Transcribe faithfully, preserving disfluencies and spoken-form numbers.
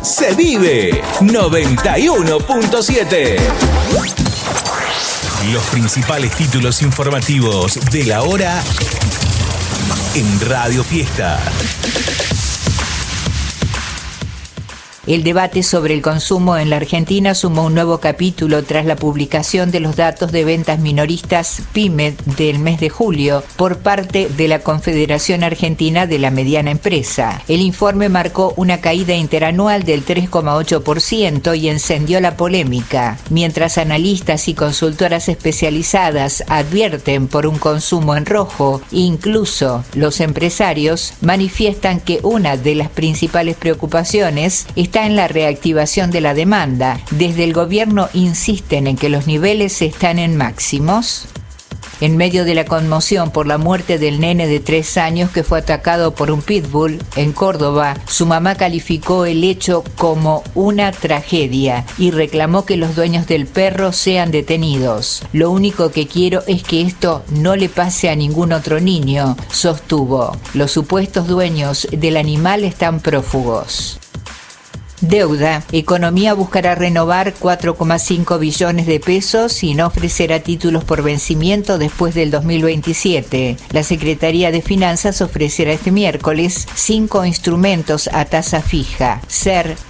se vive noventa y uno punto siete. Los principales títulos informativos de la hora en Radio Fiesta. El debate sobre el consumo en la Argentina sumó un nuevo capítulo tras la publicación de los datos de ventas minoristas PYME del mes de julio por parte de la Confederación Argentina de la Mediana Empresa. El informe marcó una caída interanual del tres coma ocho por ciento y encendió la polémica. Mientras analistas y consultoras especializadas advierten por un consumo en rojo, incluso los empresarios manifiestan que una de las principales preocupaciones es está en la reactivación de la demanda. Desde el gobierno insisten en que los niveles están en máximos. En medio de la conmoción por la muerte del nene de tres años que fue atacado por un pitbull en Córdoba, su mamá calificó el hecho como una tragedia y reclamó que los dueños del perro sean detenidos. Lo único que quiero es que esto no le pase a ningún otro niño, sostuvo. Los supuestos dueños del animal están prófugos. Deuda. Economía buscará renovar cuatro coma cinco billones de pesos y no ofrecerá títulos por vencimiento después del dos mil veintisiete. La Secretaría de Finanzas ofrecerá este miércoles cinco instrumentos a tasa fija: SER,